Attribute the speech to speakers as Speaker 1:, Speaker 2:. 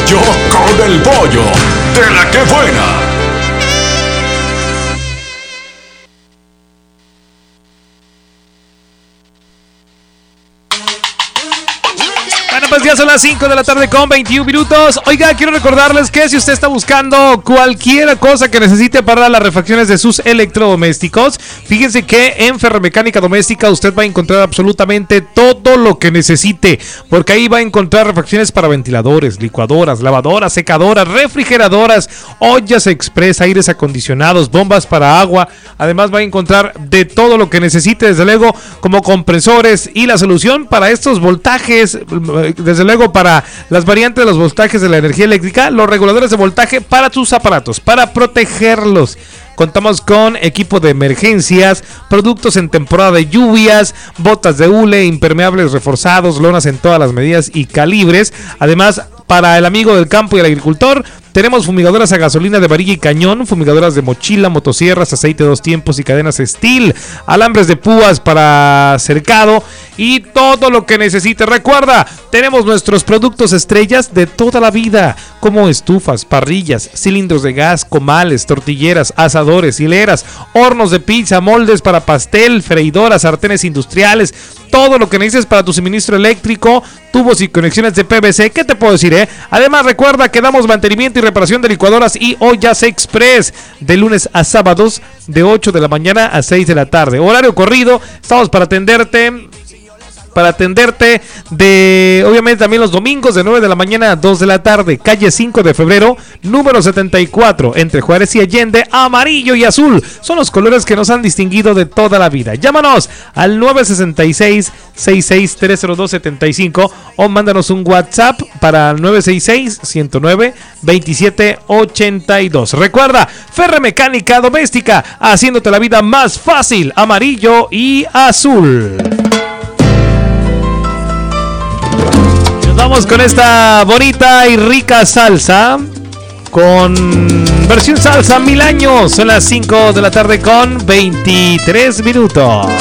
Speaker 1: Pollo con el pollo. De la que buena.
Speaker 2: Pues ya son las 5 de la tarde con 21 minutos. Oiga, quiero recordarles que si usted está buscando cualquier cosa que necesite para las refacciones de sus electrodomésticos, fíjense que en Ferromecánica Doméstica usted va a encontrar absolutamente todo lo que necesite, porque ahí va a encontrar refacciones para ventiladores, licuadoras, lavadoras, secadoras, refrigeradoras, ollas express, aires acondicionados, bombas para agua. Además va a encontrar de todo lo que necesite, desde luego, como compresores y la solución para estos voltajes, desde luego para las variantes de los voltajes de la energía eléctrica, los reguladores de voltaje para tus aparatos, para protegerlos. Contamos con equipo de emergencias, productos en temporada de lluvias, botas de hule, impermeables reforzados, lonas en todas las medidas y calibres. Además, para el amigo del campo y el agricultor, tenemos fumigadoras a gasolina de varilla y cañón, fumigadoras de mochila, motosierras, aceite 2 tiempos y cadenas Steel, alambres de púas para cercado y todo lo que necesite. Recuerda, tenemos nuestros productos estrellas de toda la vida, como estufas, parrillas, cilindros de gas, comales, tortilleras, asadores, hileras, hornos de pizza, moldes para pastel, freidoras, sartenes industriales, todo lo que necesites para tu suministro eléctrico, tubos y conexiones de PVC. ¿Qué te puedo decir, Además, recuerda que damos mantenimiento y reparación de licuadoras y ollas express de lunes a sábados de 8 de la mañana a 6 de la tarde. Horario corrido, estamos para atenderte de, obviamente, también los domingos de 9 de la mañana a 2 de la tarde. Calle 5 de febrero, número 74, entre Juárez y Allende. Amarillo y azul son los colores que nos han distinguido de toda la vida. Llámanos al 966-66-30275 o mándanos un WhatsApp para el 966-109-2782. Recuerda, Ferromecánica Doméstica, haciéndote la vida más fácil. Amarillo y azul. Vamos con esta bonita y rica salsa, con versión salsa 1000 años. Son las 5 de la tarde con 23 minutos.